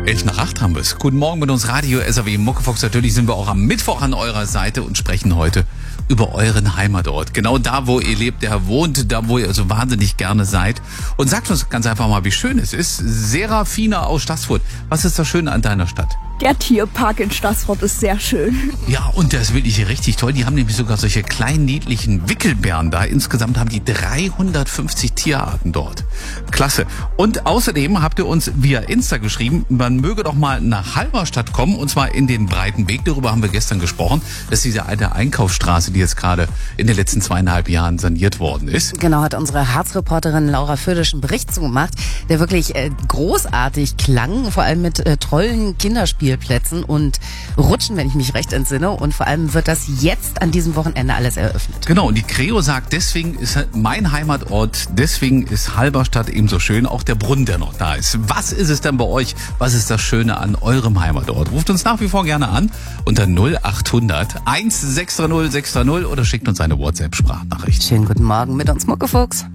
7:11 haben wir es. Guten Morgen mit uns Radio SAW Muckefuchs. Natürlich sind wir auch am Mittwoch an eurer Seite und sprechen heute über euren Heimatort. Genau da, wo ihr lebt, der wohnt, da, wo ihr so wahnsinnig gerne seid. Und sagt uns ganz einfach mal, wie schön es ist. Serafina aus Staßfurt, was ist das Schöne an deiner Stadt? Der Tierpark in Staßfurt ist sehr schön. Ja, und der ist wirklich richtig toll. Die haben nämlich sogar solche kleinen, niedlichen Wickelbären da. Insgesamt haben die 350 Tierarten dort. Klasse. Und außerdem habt ihr uns via Insta geschrieben, man möge doch mal nach Halberstadt kommen, und zwar in den Breiten Weg. Darüber haben wir gestern gesprochen. Das ist diese alte Einkaufsstraße, die jetzt gerade in den letzten 2,5 Jahren saniert worden ist. Genau, hat unsere Harzreporterin Laura Födisch einen Bericht zugemacht, der wirklich großartig klang, vor allem mit tollen Kinderspielplätzen und Rutschen, wenn ich mich recht entsinne. Und vor allem wird das jetzt an diesem Wochenende alles eröffnet. Genau, und die Creo sagt, deswegen ist mein Heimatort, deswegen ist Halberstadt eben so schön, auch der Brunnen, der noch da ist. Was ist es denn bei euch? Was ist das Schöne an eurem Heimatort? Ruft uns nach wie vor gerne an unter 0800 1630 630 oder schickt uns eine WhatsApp-Sprachnachricht. Schönen guten Morgen mit uns, Muckefuchs.